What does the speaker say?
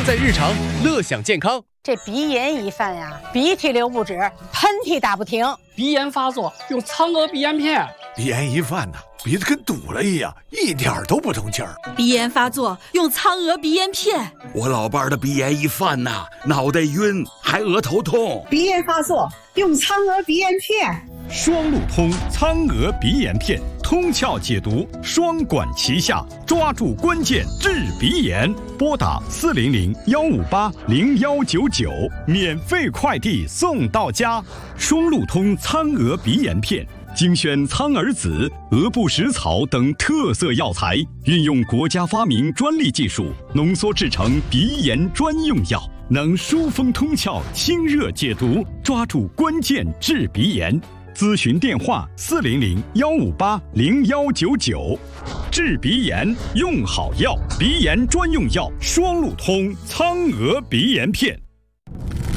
在日常，乐享健康。 这鼻炎一犯呀，鼻涕流不止，喷嚏打不停。 鼻炎发作用苍娥鼻炎片。 鼻炎一犯呢，鼻子跟堵了一样，一点都不通气儿。 鼻炎发作用苍娥鼻炎片。 我老伴儿的鼻炎一犯呐，脑袋晕，还额头痛。 鼻炎发作用苍娥鼻炎片。 双路通苍娥鼻炎片，通窍解毒，双管齐下，抓住关键治鼻炎。拨打400-158-0199，免费快递送到家。双路通苍娥鼻炎片，精选苍耳子、鹅不食草等特色药材，运用国家发明专利技术，浓缩制成鼻炎专用药，能疏风通窍、清热解毒，抓住关键治鼻炎。咨询电话400-158-0199。治鼻炎用好药，鼻炎专用药双路通苍娥鼻炎片。